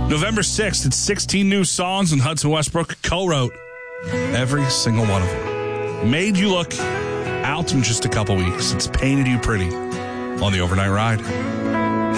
November 6th, it's 16 new songs, and Hudson Westbrook co-wrote every single one of them. Made you look out in just a couple weeks. It's Painted You Pretty on the Overnight Ride.